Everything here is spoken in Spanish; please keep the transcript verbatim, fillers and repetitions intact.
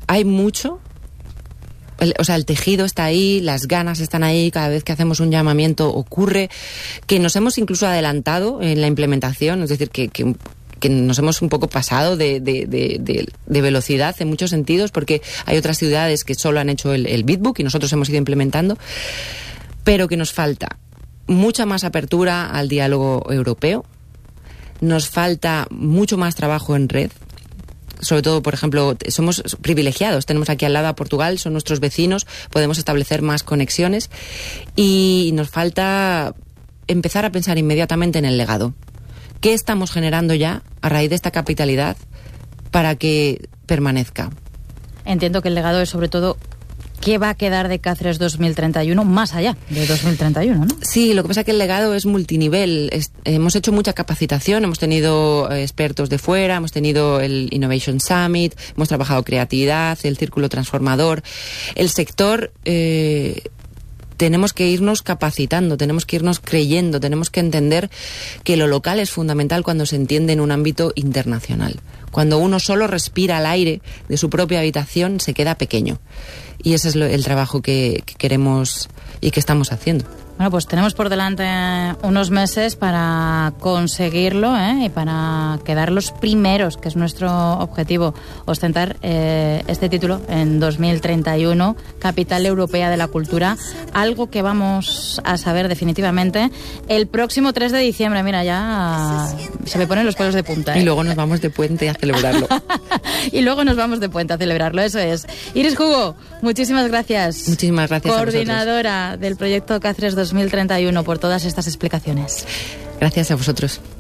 hay mucho, el, o sea, el tejido está ahí, las ganas están ahí, cada vez que hacemos un llamamiento ocurre, que nos hemos incluso adelantado en la implementación, es decir, que... que que nos hemos un poco pasado de, de, de, de, de velocidad en muchos sentidos, porque hay otras ciudades que solo han hecho el, el Bitbook y nosotros hemos ido implementando, pero que nos falta mucha más apertura al diálogo europeo, nos falta mucho más trabajo en red. Sobre todo, por ejemplo, somos privilegiados, tenemos aquí al lado a Portugal, son nuestros vecinos, podemos establecer más conexiones y nos falta empezar a pensar inmediatamente en el legado. ¿Qué estamos generando ya a raíz de esta capitalidad para que permanezca? Entiendo que el legado es sobre todo ¿qué va a quedar de Cáceres dos mil treinta y uno más allá de dos mil treinta y uno, ¿no? Sí, lo que pasa es que el legado es multinivel. Es, hemos hecho mucha capacitación, hemos tenido eh, expertos de fuera, hemos tenido el Innovation Summit, hemos trabajado creatividad, el Círculo Transformador. El sector... Eh, tenemos que irnos capacitando, tenemos que irnos creyendo, tenemos que entender que lo local es fundamental cuando se entiende en un ámbito internacional. Cuando uno solo respira el aire de su propia habitación, se queda pequeño. Y ese es lo, el trabajo que, que queremos y que estamos haciendo. Bueno, pues tenemos por delante unos meses para conseguirlo, ¿eh? Y para quedar los primeros, que es nuestro objetivo, ostentar eh, este título en dos mil treinta y uno, Capital Europea de la Cultura, algo que vamos a saber definitivamente el próximo tres de diciembre. Mira, ya se me ponen los pelos de punta, ¿eh? Y luego nos vamos de puente a celebrarlo. Y luego nos vamos de puente a celebrarlo, eso es. Iris Hugo, muchísimas gracias. Muchísimas gracias a vosotros. Coordinadora del proyecto Cáceres dos mil treinta y uno, por todas estas explicaciones. Gracias a vosotros.